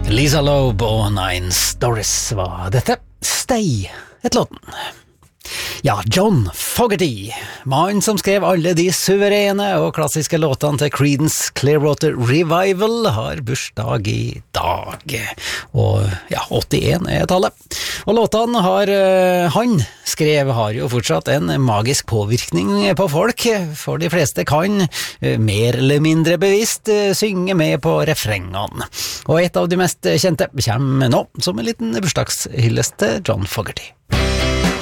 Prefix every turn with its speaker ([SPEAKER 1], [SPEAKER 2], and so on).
[SPEAKER 1] Lisa Loeb og Nine Stories var dette. Stay het låten. Ja, John Fogerty, mannen som skrev alle de suverene og klassiske låtene til Creedence Clearwater Revival, har bursdag i dag. Og ja, 81 er tallet. Og låtene han skrev har jo fortsatt en magisk påvirkning på folk, for de fleste kan mer eller mindre bevisst synge med på refrengene. Og et av de mest kjente kommer nå som en liten bursdagshyllest til John Fogerty.